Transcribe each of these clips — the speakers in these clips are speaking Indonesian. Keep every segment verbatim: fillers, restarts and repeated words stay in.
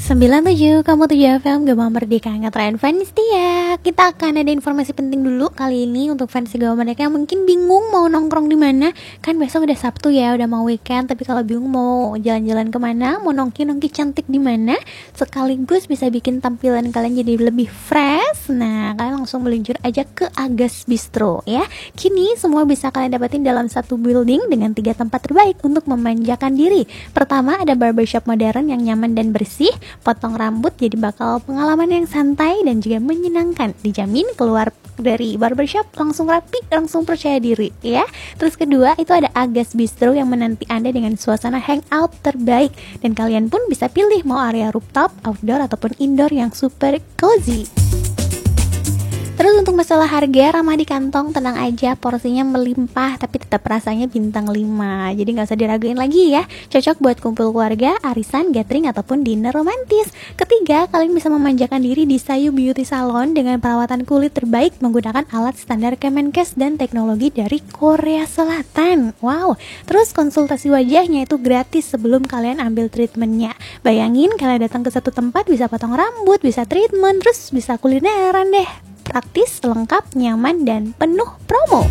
sembilan tujuh, kamu tujuh F M, Gema Merdeka, ngetren fans dia. Kita akan ada informasi penting dulu kali ini untuk fans Gema Merdeka yang mungkin bingung mau nongkrong di mana. Kan besok udah Sabtu ya, udah mau weekend. Tapi kalau bingung mau jalan-jalan kemana, mau nongki-nongki cantik di mana, sekaligus bisa bikin tampilan kalian jadi lebih fresh. Nah, kalian langsung meluncur aja ke Agas Bistro ya. Kini semua bisa kalian dapetin dalam satu building dengan tiga tempat terbaik untuk memanjakan diri. Pertama, ada barbershop modern yang nyaman dan bersih. Potong rambut jadi bakal pengalaman yang santai dan juga menyenangkan. Dijamin keluar dari barbershop langsung rapi, langsung percaya diri ya. Terus kedua, itu ada Agas Bistro yang menanti Anda dengan suasana hangout terbaik. Dan kalian pun bisa pilih mau area rooftop, outdoor ataupun indoor yang super cozy. Terus untuk masalah harga, ramah di kantong, tenang aja, porsinya melimpah tapi tetap rasanya bintang lima. Jadi gak usah diraguin lagi ya. Cocok buat kumpul keluarga, arisan, gathering, ataupun dinner romantis. Ketiga, kalian bisa memanjakan diri di Sayu Beauty Salon dengan perawatan kulit terbaik menggunakan alat standar Kemenkes dan teknologi dari Korea Selatan. Wow, terus konsultasi wajahnya itu gratis sebelum kalian ambil treatmentnya. Bayangin kalian datang ke satu tempat bisa potong rambut, bisa treatment, terus bisa kulineran deh. Praktis, lengkap, nyaman, dan penuh promo.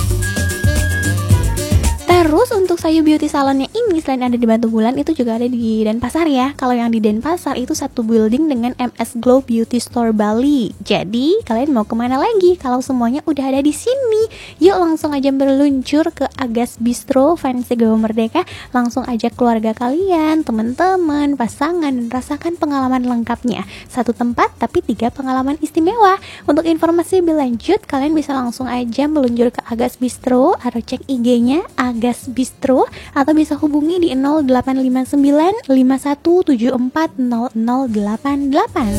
Terus untuk Sayu Beauty Salonnya ini selain ada di Batu Bulan, itu juga ada di Denpasar ya. Kalau yang di Denpasar itu satu building dengan M S Glow Beauty Store Bali. Jadi kalian mau kemana lagi kalau semuanya udah ada di sini? Yuk langsung aja berluncur ke Agas Bistro fans Gema Merdeka. Langsung ajak keluarga kalian, teman-teman, pasangan, dan rasakan pengalaman lengkapnya. Satu tempat tapi tiga pengalaman istimewa. Untuk informasi lebih lanjut, kalian bisa langsung aja meluncur ke Agas Bistro atau cek I G-nya Agas Bistro, atau bisa hubungi di nol delapan lima sembilan lima satu tujuh empat nol nol delapan delapan.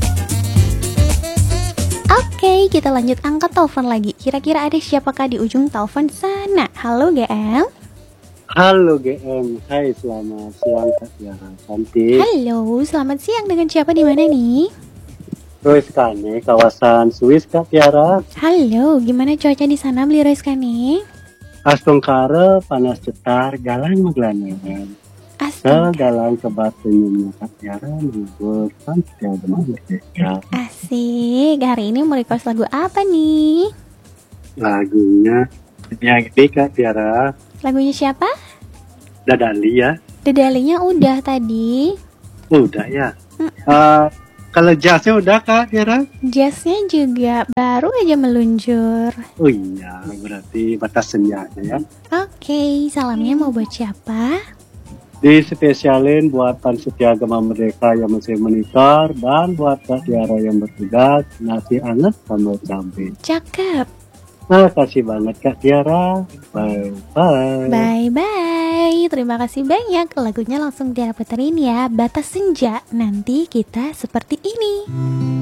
Oke, kita lanjut angkat telepon lagi. Kira-kira ada siapakah di ujung telepon sana? Halo G M. Halo G M. Hai, selamat siang Kak Tiara cantik. Halo, selamat siang. Dengan siapa di mana nih? Royce Kane, kawasan Swiss Kak Tiara. Halo, gimana cuaca di sana beli Royce Kane? Astungkare panas cetar, galang maglanan. Ke galang ke batunya Kak Tiara, menurut kan Tiara Merdeka. Asik, hari ini mau request lagu apa nih? Lagunya yang ini Kak Tiara. Lagunya siapa? Dadali ya. Dadalinya udah tadi. Udah ya. Mm. Uh, Kalau jazznya udah Kak Tiara? Jazznya juga baru aja meluncur. Oh iya, berarti batas senjanya ya. Oke, salamnya mau buat siapa? Dispesialin buat fans setia Gema Merdeka yang masih menikah, dan buat Kak Tiara yang bertugas, nasi anget sama cabai. Cakep. Nah, kasih banget Kak Tiara. Bye bye. Bye bye. Terima kasih banyak. Lagunya langsung Tiara puterin ya. Batas Senja. Nanti kita seperti ini.